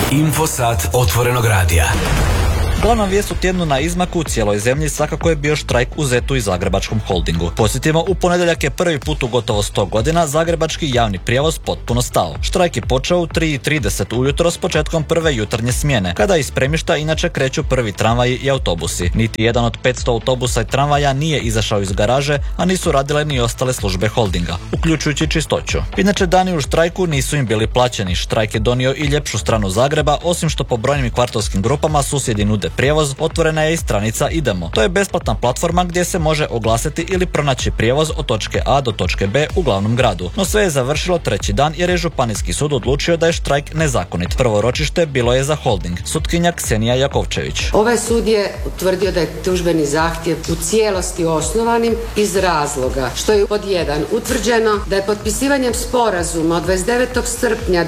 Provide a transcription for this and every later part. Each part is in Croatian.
Infosat otvorenog radija. Glavna vijest u tjednu na izmaku u cijeloj zemlji svakako je bio štrajk u ZET-u i Zagrebačkom holdingu. Podsjetimo, u ponedjeljak je prvi put u gotovo 100 godina zagrebački javni prijevoz potpuno stao. Štrajk je počeo u 3:30 ujutro s početkom prve jutarnje smjene, kada iz spremišta inače kreću prvi tramvaji i autobusi. Niti jedan od 500 autobusa i tramvaja nije izašao iz garaže, a nisu radile ni ostale službe holdinga, uključujući čistoću. Inače, dani u štrajku nisu im bili plaćeni. Štrajk je donio i ljepšu stranu Zagreba, osim što po brojnim kvartovskim grupama susjedi nude prijevoz, otvorena je i stranica Idemo. To je besplatna platforma gdje se može oglasiti ili pronaći prijevoz od točke A do točke B u glavnom gradu. No sve je završilo treći dan jer je Županijski sud odlučio da je štrajk nezakonit. Prvo ročište bilo je za holding. Sutkinja Ksenija Jakovčević. Ovaj sud je utvrdio da je tužbeni zahtjev u cijelosti osnovanim iz razloga što je pod 1 utvrđeno da je potpisivanjem sporazuma od 29. srpnja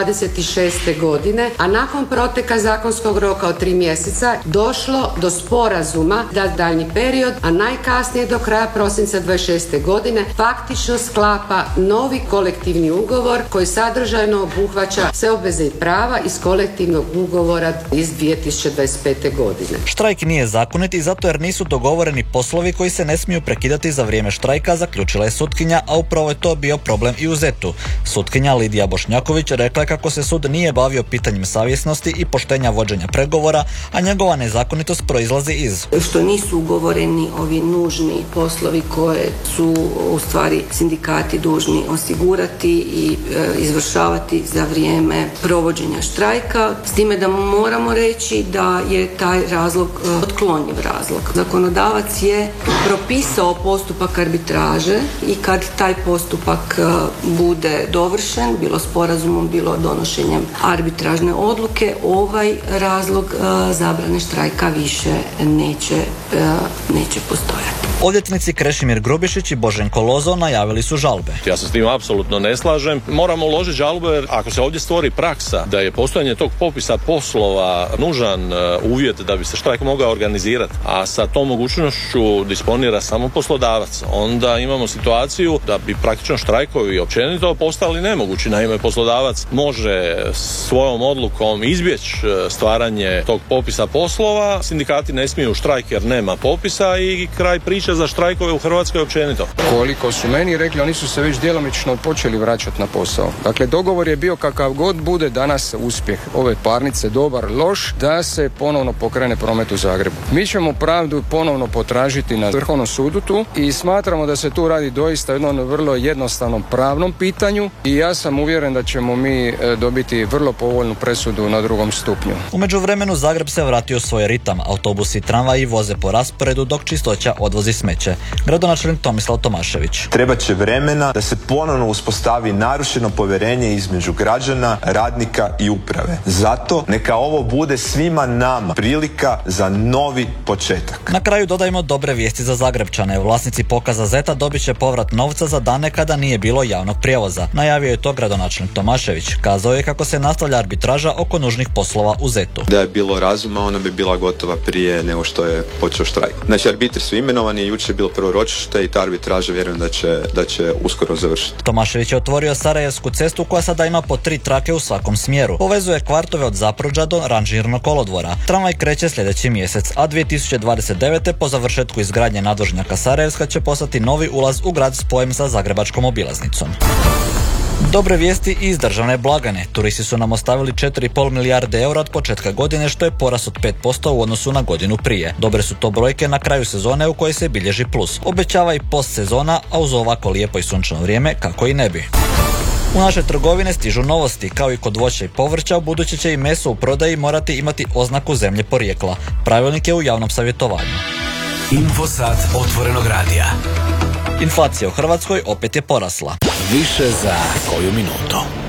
2026. godine, a nakon proteka zakonskog roka od 3 mjeseca, došlo do sporazuma da daljnji period, a najkasnije do kraja prosinca 26. godine, faktično sklapa novi kolektivni ugovor koji sadržajno obuhvaća sve obveze i prava iz kolektivnog ugovora iz 2025. godine. Štrajk nije zakonit i zato jer nisu dogovoreni poslovi koji se ne smiju prekidati za vrijeme štrajka, zaključila je sutkinja, a upravo je to bio problem i u ZET-u. Sutkinja Lidija Bošnjaković rekla je kako se sud nije bavio pitanjem savjesnosti i poštenja vođenja pregovora, a njegova nezakonitost proizlazi iz što nisu ugovoreni ovi nužni poslovi koje su u stvari sindikati dužni osigurati i izvršavati za vrijeme provođenja štrajka, s time da moramo reći da je taj razlog otklonjiv razlog. Zakonodavac je propisao postupak arbitraže i kad taj postupak bude dovršen, bilo sporazumom, bilo donošenjem arbitražne odluke, ovaj razlog zabrane štrajka više neće postojati. Odvjetnici Krešimir Grubišić i Boženko Lozo najavili su žalbe. Ja se s tim apsolutno ne slažem. Moramo uložiti žalbu jer ako se ovdje stvori praksa da je postojanje tog popisa poslova nužan uvjet da bi se štrajk mogao organizirati, a sa tom mogućnošću disponira samo poslodavac, onda imamo situaciju da bi praktično štrajkovi općenito postali nemogući. Naime, poslodavac može svojom odlukom izbjeći stvaranje tog popisa poslova, sindikati ne smiju štrajk jer nema popisa i kraj priče za štrajkove u Hrvatskoj općenito. Koliko su meni rekli, oni su se već djelomično počeli vraćati na posao. Dakle, dogovor je bio kakav god bude danas uspjeh ove parnice, dobar, loš, da se ponovno pokrene promet u Zagrebu. Mi ćemo pravdu ponovno potražiti na Vrhovnom sudu tu i smatramo da se tu radi doista o jednom vrlo jednostavnom pravnom pitanju i ja sam uvjeren da ćemo mi dobiti vrlo povoljnu presudu na 2. stupnju. U međuvremenu Zagreb se vratio u svoj ritam. Autobusi i tramvaji voze po rasporedu dok čistoća odvozi smeće. Gradonačelnik Tomislav Tomašević. Trebat će vremena da se ponovno uspostavi narušeno povjerenje između građana, radnika i uprave. Zato neka ovo bude svima nama prilika za novi početak. Na kraju dodajmo dobre vijesti za Zagrebčane. Vlasnici pokaza ZET-a dobit će povrat novca za dane kada nije bilo javnog prijevoza. Najavio je to gradonačelnik Tomašević. Kazao je kako se nastavlja arbitraža oko nužnih poslova u ZET-u. Da je bilo razuma, ona bi bila gotova prije nego što je počeo štrajk. Znači, arbitri su imenovani, jučer je bilo prvo ročište i ta arbitraža vjerujem da će uskoro završiti. Tomašević je otvorio Sarajevsku cestu koja sada ima po 3 trake u svakom smjeru. Povezuje kvartove od Zapruđa do Ranžirnog kolodvora. Tramvaj kreće sljedeći mjesec, a 2029. po završetku izgradnje nadvožnjaka Sarajevska će postati novi ulaz u grad spojem sa Zagrebačkom obilaznicom. Dobre vijesti iz državne blagajne. Turisti su nam ostavili 4,5 milijarde eura od početka godine, što je porast od 5% u odnosu na godinu prije. Dobre su to brojke na kraju sezone u kojoj se bilježi plus. Obećava i post sezona, a uz ovako lijepo i sunčano vrijeme kako i ne bi. U naše trgovine stižu novosti. Kao i kod voća i povrća, ubuduće će i meso u prodaji morati imati oznaku zemlje porijekla. Pravilnik je u javnom savjetovanju. Infosat otvorenog radija. Inflacija u Hrvatskoj opet je porasla. Više za koju minutu.